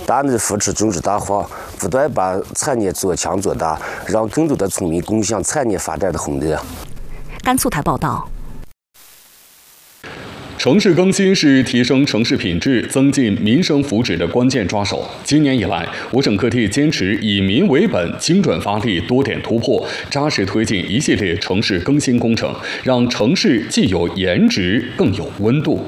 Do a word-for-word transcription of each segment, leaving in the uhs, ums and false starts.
大力扶持政治大化，不断把产业做强做大，让更多的村民共享产业发展的红利。 甘肃台报道。 城市更新是提升城市品质、增进民生福祉的关键抓手。今年以来，我省各地坚持以民为本、精准发力、多点突破，扎实推进一系列城市更新工程，让城市既有颜值，更有温度。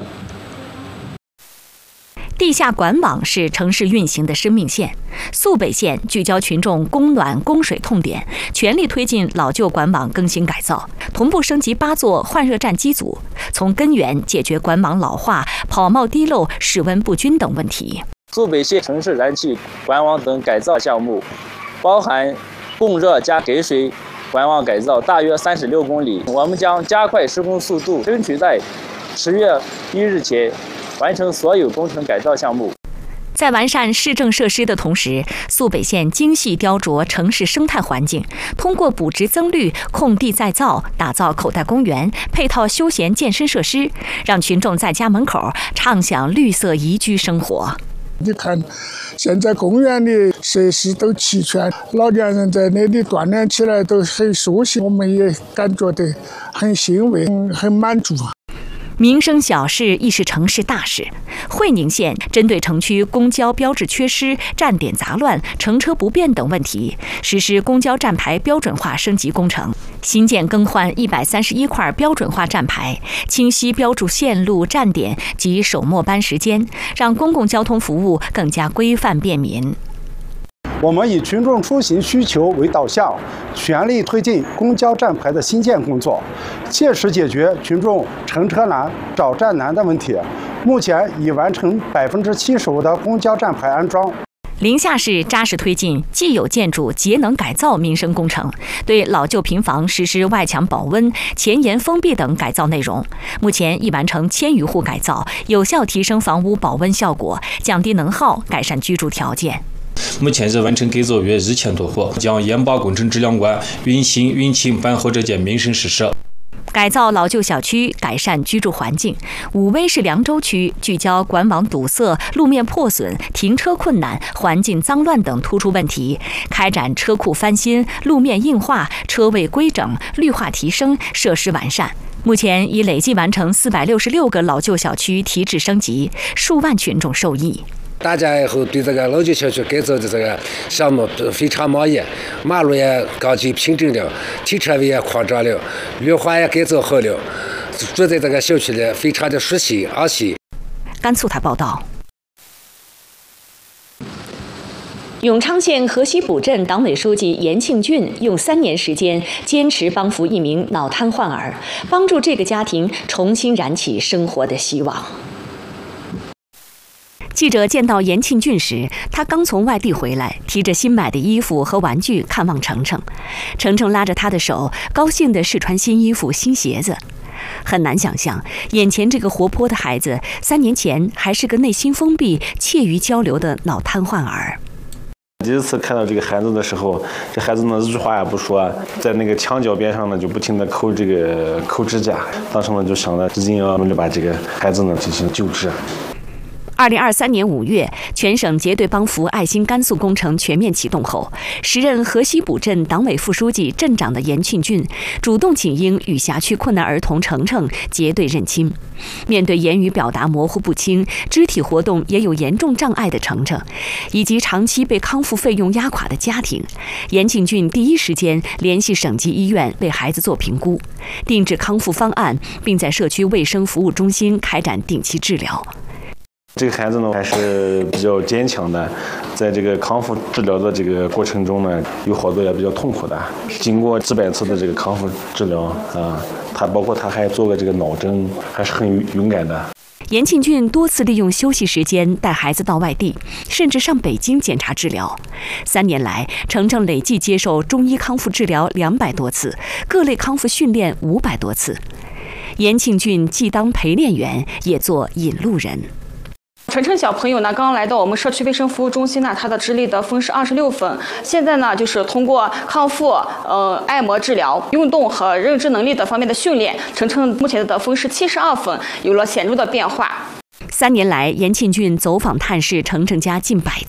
地下管网是城市运行的生命线。肃北县聚焦群众供暖供水痛点，全力推进老旧管网更新改造，同步升级八座换热站机组，从根源解决管网老化、跑冒滴漏、室温不均等问题。 肃北县城市燃气管网等改造项目，包含供热加给水管网改造，大约三十六公里。我们将加快施工速度，争取在十月一日前完成所有工程改造项目。 在完善市政设施的同时，肃北县精细雕琢城市生态环境，通过补植增绿、空地再造，打造口袋公园、配套休闲健身设施，让群众在家门口畅享绿色宜居生活。 你看，现在公园的设施都齐全，老年人在那里锻炼起来都很舒适，我们也感觉得很欣慰，很满足。 民生小事亦是城市大事。会宁县针对城区公交标志缺失、站点杂乱、乘车不便等问题，实施公交站牌标准化升级工程，新建更换一百三十一块标准化站牌，清晰标注线路、站点及首末班时间，让公共交通服务更加规范便民。 我们以群众出行需求为导向，全力推进公交站牌的新建工作，切实解决群众乘车难、找站难的问题。目前已完成百分之七十五的公交站牌安装。 临夏市扎实推进既有建筑节能改造民生工程，对老旧平房实施外墙保温、前沿封闭等改造内容。目前已完成千余户改造，有效提升房屋保温效果，降低能耗，改善居住条件。 目前是完成改造约一千多户，将严把工程质量关、运行运勤办好这件民生实事。 改造老旧小区，改善居住环境。武威市凉州区聚焦管网堵塞、路面破损、停车困难、环境脏乱等突出问题，开展车库翻新、路面硬化、车位规整、绿化提升、设施完善。目前已累计完成四百六十六个老旧小区提质升级，数万群众受益。 大家以后对这个老旧小区改造的这个项目非常满意，马路也钢筋平整了，停车位也扩张了，绿化也改造好了，住在这个小区里非常的舒心安心。 甘肃台报道。永昌县河西堡镇党委书记严庆俊用三年时间坚持帮扶一名脑瘫患儿，帮助这个家庭重新燃起生活的希望。记者见到严庆俊时，他刚从外地回来，提着新买的衣服和玩具看望程程。程程拉着他的手，高兴地试穿新衣服、新鞋子。很难想象，眼前这个活泼的孩子，三年前还是个内心封闭、怯于交流的脑瘫患儿。 第一次看到这个孩子的时候，这孩子呢一句话也不说，在那个墙角边上呢就不停地抠这个抠指甲。当时呢就想着，赶紧要努力把这个孩子呢进行救治。 二零二三年五月，全省结对帮扶爱心甘肃工程全面启动后，时任河西堡镇党委副书记、镇长的严庆俊主动请缨与辖区困难儿童程程结对认亲。面对言语表达模糊不清、肢体活动也有严重障碍的程程，以及长期被康复费用压垮的家庭，严庆俊第一时间联系省级医院为孩子做评估，定制康复方案，并在社区卫生服务中心开展定期治疗。 这个孩子呢还是比较坚强的，在这个康复治疗的这个过程中呢，有好多也比较痛苦的。经过几百次的这个康复治疗啊，他包括他还做过这个脑针，还是很勇敢的。 严庆俊多次利用休息时间带孩子到外地，甚至上北京检查治疗。三年来，程程累计接受中医康复治疗两百多次，各类康复训练五百多次。严庆俊既当陪练员，也做引路人。 程程小朋友呢，刚刚来到我们社区卫生服务中心呢，他的智力得分是二十六分。现在呢，就是通过康复、呃按摩治疗、运动和认知能力等方面的训练，程程目前的得分是七十二分，有了显著的变化。 三年来，严庆俊走访探视程程家近百